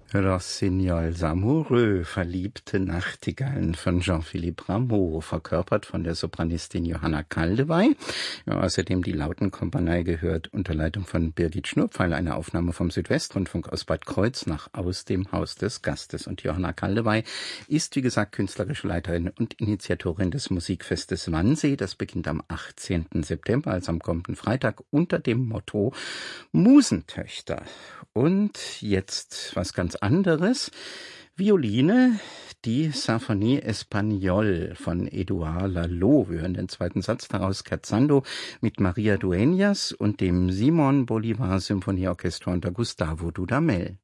Rossignol amoureux, verliebte Nachtigallen von Jean-Philippe Rameau, verkörpert von der Sopranistin Johanna Kaldewey. Ja, außerdem die Lautenkompanie gehört unter Leitung von Birgit Schnurpfeil, eine Aufnahme vom Südwestrundfunk aus Bad Kreuznach aus dem Haus des Gastes. Und Johanna Kaldewey ist, wie gesagt, künstlerische Leiterin und Initiatorin des Musikfestes Wannsee. Das beginnt am 18. September, also am kommenden Freitag, unter dem Motto Musentöchter. Und jetzt was ganz anderes. Violine, die Symphonie Espagnole von Eduard Lalo. Wir hören den zweiten Satz daraus, Scherzando, mit Maria Dueñas und dem Simón Bolívar Symphonieorchester unter Gustavo Dudamel.